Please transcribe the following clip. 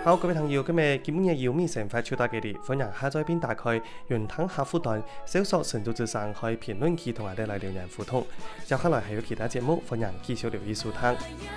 好，各位朋友，今日基本嘅要面成快超大嘅你，歡迎下載並打開雲吞客戶端，搜索成都之上開評論區同我哋嚟留言互動。接下來還有其他節目，歡迎繼續留意收聽。